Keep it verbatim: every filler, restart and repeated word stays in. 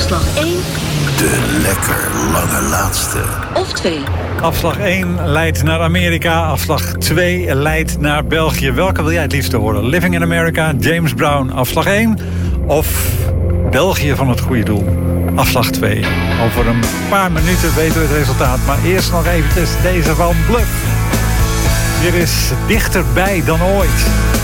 Afslag één. De lekker lange laatste. Of twee. Afslag één leidt naar Amerika. Afslag twee leidt naar België. Welke wil jij het liefste horen? Living in America, James Brown, afslag één. Of België van het goede doel, afslag twee. Over een paar minuten weten we het resultaat. Maar eerst nog eventjes deze van Bluff. Dit is Dichterbij dan ooit.